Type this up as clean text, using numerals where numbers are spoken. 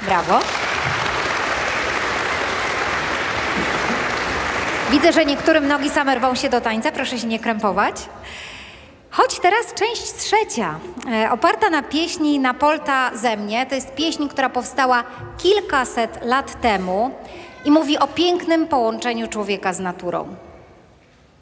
Brawo. Widzę, że niektórym nogi same rwą się do tańca. Proszę się nie krępować. Chodź teraz część trzecia, oparta na pieśni Napolta ze mnie. To jest pieśń, która powstała kilkaset lat temu i mówi o pięknym połączeniu człowieka z naturą.